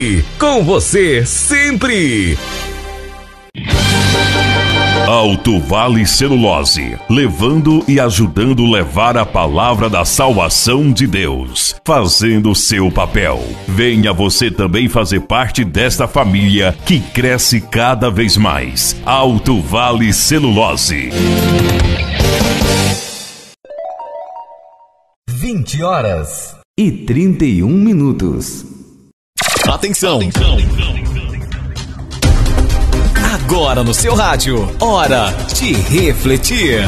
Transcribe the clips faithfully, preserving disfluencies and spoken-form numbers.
Com você sempre. Alto Vale Celulose, levando e ajudando levar a palavra da salvação de Deus, fazendo seu papel. Venha você também fazer parte desta família que cresce cada vez mais. Alto Vale Celulose. vinte horas e trinta e um minutos. Atenção! Atenção. Agora no seu rádio, hora de refletir.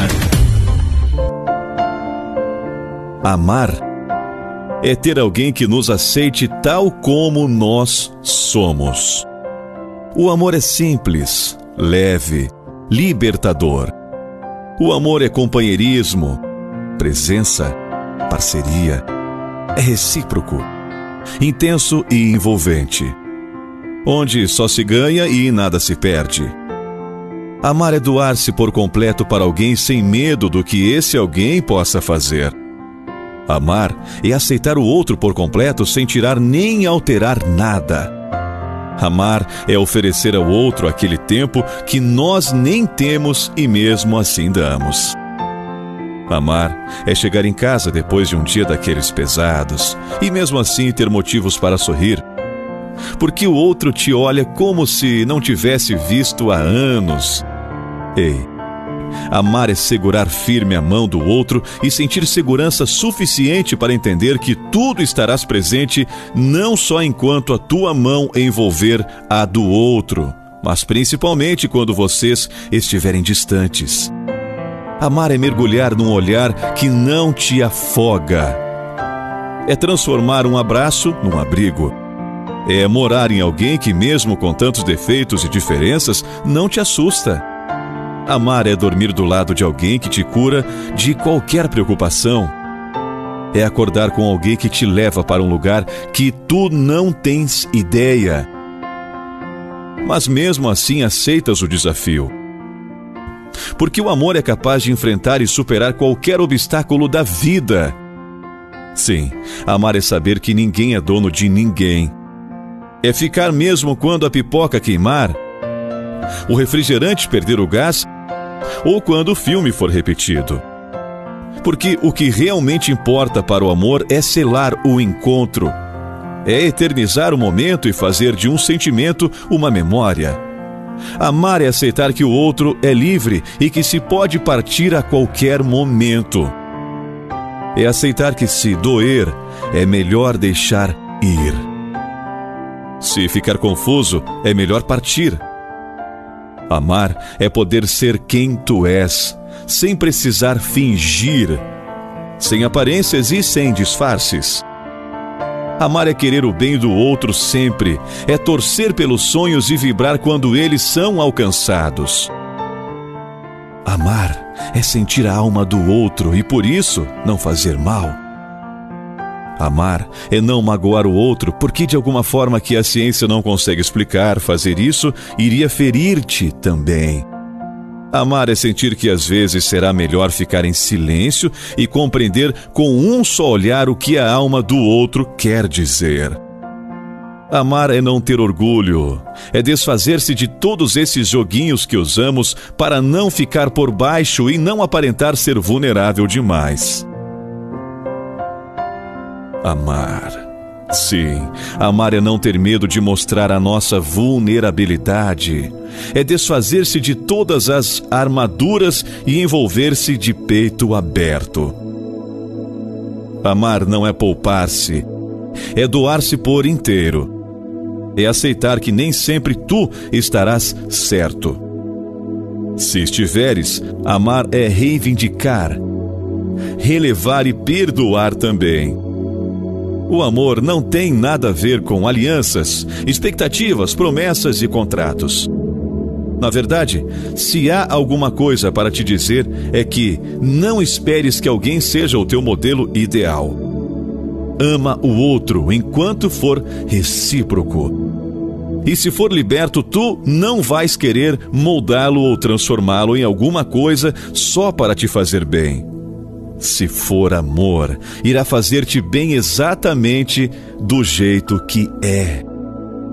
Amar é ter alguém que nos aceite tal como nós somos. O amor é simples, leve, libertador. O amor é companheirismo, presença, parceria. É recíproco, intenso e envolvente, onde só se ganha e nada se perde. Amar é doar-se por completo para alguém sem medo do que esse alguém possa fazer. Amar é aceitar o outro por completo sem tirar nem alterar nada. Amar é oferecer ao outro aquele tempo que nós nem temos e mesmo assim damos. Amar é chegar em casa depois de um dia daqueles pesados e mesmo assim ter motivos para sorrir, porque o outro te olha como se não tivesse visto há anos. Ei, amar é segurar firme a mão do outro e sentir segurança suficiente para entender que tudo estarás presente não só enquanto a tua mão envolver a do outro, mas principalmente quando vocês estiverem distantes. Amar é mergulhar num olhar que não te afoga. É transformar um abraço num abrigo. É morar em alguém que, mesmo com tantos defeitos e diferenças, não te assusta. Amar é dormir do lado de alguém que te cura de qualquer preocupação. É acordar com alguém que te leva para um lugar que tu não tens ideia. Mas mesmo assim aceitas o desafio. Porque o amor é capaz de enfrentar e superar qualquer obstáculo da vida. Sim, amar é saber que ninguém é dono de ninguém. É ficar mesmo quando a pipoca queimar, o refrigerante perder o gás ou quando o filme for repetido. Porque o que realmente importa para o amor é selar o encontro. É eternizar o momento e fazer de um sentimento uma memória. Amar é aceitar que o outro é livre e que se pode partir a qualquer momento. É aceitar que se doer, é melhor deixar ir. Se ficar confuso, é melhor partir. Amar é poder ser quem tu és, sem precisar fingir, sem aparências e sem disfarces. Amar é querer o bem do outro sempre, é torcer pelos sonhos e vibrar quando eles são alcançados. Amar é sentir a alma do outro e, por isso, não fazer mal. Amar é não magoar o outro, porque de alguma forma que a ciência não consegue explicar, fazer isso iria ferir-te também. Amar é sentir que às vezes será melhor ficar em silêncio e compreender com um só olhar o que a alma do outro quer dizer. Amar é não ter orgulho, é desfazer-se de todos esses joguinhos que usamos para não ficar por baixo e não aparentar ser vulnerável demais. Amar. Sim, amar é não ter medo de mostrar a nossa vulnerabilidade. É desfazer-se de todas as armaduras e envolver-se de peito aberto. Amar não é poupar-se, é doar-se por inteiro. É aceitar que nem sempre tu estarás certo. Se estiveres, amar é reivindicar, relevar e perdoar também. O amor não tem nada a ver com alianças, expectativas, promessas e contratos. Na verdade, se há alguma coisa para te dizer, é que não esperes que alguém seja o teu modelo ideal. Ama o outro enquanto for recíproco. E se for liberto, tu não vais querer moldá-lo ou transformá-lo em alguma coisa só para te fazer bem. Se for amor, irá fazer-te bem exatamente do jeito que é.